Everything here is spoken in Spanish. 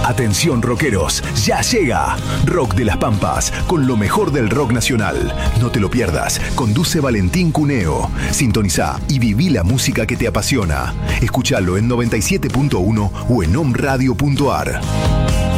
Atención rockeros, ya llega Rock de las Pampas, con lo mejor del rock nacional. No te lo pierdas, conduce Valentín Cuneo. Sintonizá y viví la música que te apasiona. Escuchalo en 97.1 o en omradio.ar.